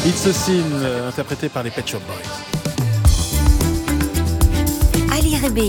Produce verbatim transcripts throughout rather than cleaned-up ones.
It's a Sin, euh, interprété par les Pet Shop Boys. Ali Rebei.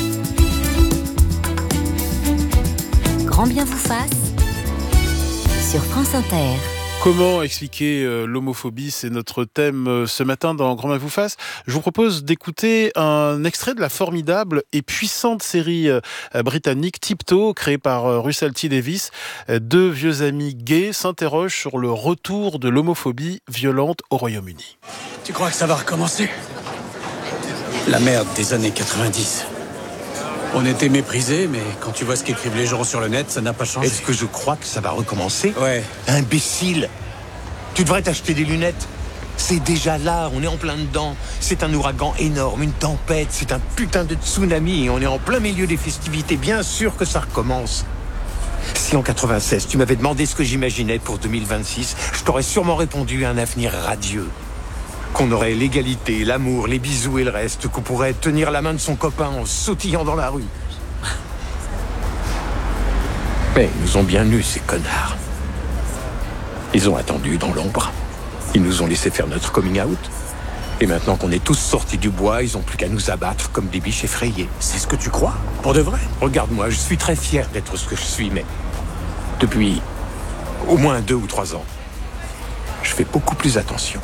Grand bien vous fasse sur France Inter. Comment expliquer euh, l'homophobie? C'est notre thème euh, ce matin dans Grand bien vous fasse. Je vous propose d'écouter un extrait de la formidable et puissante série euh, britannique Tiptoe, créée par euh, Russell T Davies. Euh, deux vieux amis gays s'interrogent sur le retour de l'homophobie violente au Royaume-Uni. Tu crois que ça va recommencer? La merde des années quatre-vingt-dix. On était méprisés, mais quand tu vois ce qu'écrivent les gens sur le net, ça n'a pas changé. Est-ce que je crois que ça va recommencer? Ouais. Imbécile! Tu devrais t'acheter des lunettes. C'est déjà là, on est en plein dedans. C'est un ouragan énorme, une tempête, c'est un putain de tsunami et on est en plein milieu des festivités. Bien sûr que ça recommence. Si en quatre-vingt-seize, tu m'avais demandé ce que j'imaginais pour deux mille vingt-six, je t'aurais sûrement répondu un avenir radieux. Qu'on aurait l'égalité, l'amour, les bisous et le reste, qu'on pourrait tenir la main de son copain en sautillant dans la rue. Mais ils nous ont bien eus, ces connards. Ils ont attendu dans l'ombre. Ils nous ont laissé faire notre coming out. Et maintenant qu'on est tous sortis du bois, ils ont plus qu'à nous abattre comme des biches effrayées. C'est ce que tu crois? Pour de vrai? Regarde-moi, je suis très fier d'être ce que je suis, mais depuis au moins deux ou trois ans, je fais beaucoup plus attention.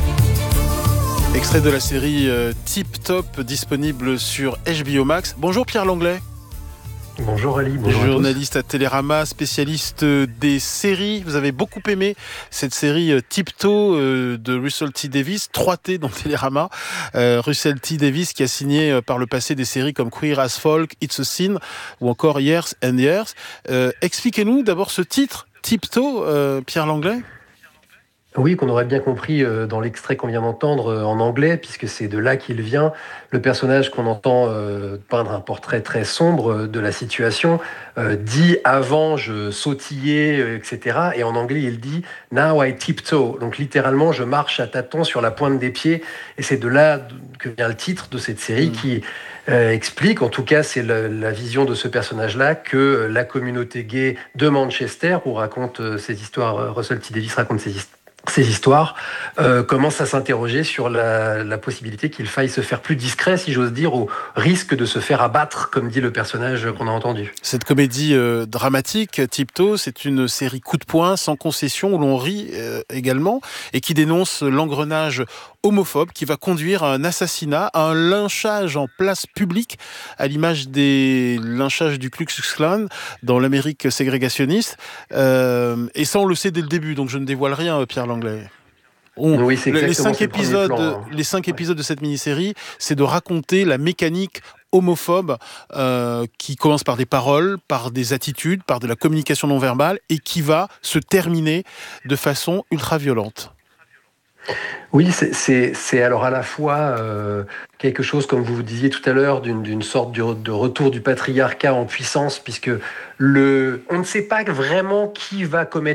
Extrait de la série euh, Tip Top, disponible sur H B O Max. Bonjour Pierre Langlais. Bonjour Ali, bonjour journaliste à, à Télérama, spécialiste des séries. Vous avez beaucoup aimé cette série euh, Tiptoe euh, de Russell T Davies, trois T dans Télérama. Euh, Russell T Davies qui a signé euh, par le passé des séries comme Queer as Folk, It's a Sin ou encore Years and Years. Euh, expliquez-nous d'abord ce titre, Tiptoe, euh, Pierre Langlais. Oui, qu'on aurait bien compris euh, dans l'extrait qu'on vient d'entendre euh, en anglais, puisque c'est de là qu'il vient. Le personnage qu'on entend euh, peindre un portrait très sombre euh, de la situation euh, dit avant je sautillais, euh, et cetera. Et en anglais, il dit Now I tiptoe. Donc littéralement, je marche à tâtons sur la pointe des pieds. Et c'est de là que vient le titre de cette série mmh. qui euh, explique, en tout cas, c'est le, la vision de ce personnage-là, que la communauté gay de Manchester, où raconte euh, ces histoires, euh, Russell T Davies raconte ces histoires, ces histoires, euh, commencent à s'interroger sur la, la possibilité qu'il faille se faire plus discret, si j'ose dire, au risque de se faire abattre, comme dit le personnage qu'on a entendu. Cette comédie euh, dramatique, Tiptoe, c'est une série coup de poing, sans concession, où l'on rit euh, également, et qui dénonce l'engrenage homophobe qui va conduire à un assassinat, à un lynchage en place publique, à l'image des lynchages du Ku Klux Klan dans l'Amérique ségrégationniste. Euh, et ça, on le sait dès le début, donc je ne dévoile rien, Pierre Langlais. On, oui, c'est les, cinq c'est épisodes, plan, hein. les cinq épisodes de cette mini-série, c'est de raconter la mécanique homophobe euh, qui commence par des paroles, par des attitudes, par de la communication non verbale et qui va se terminer de façon ultra violente. Oui, c'est, c'est, c'est alors à la fois euh, quelque chose, comme vous disiez tout à l'heure, d'une, d'une sorte de, de retour du patriarcat en puissance, puisque le, on ne sait pas vraiment qui va commettre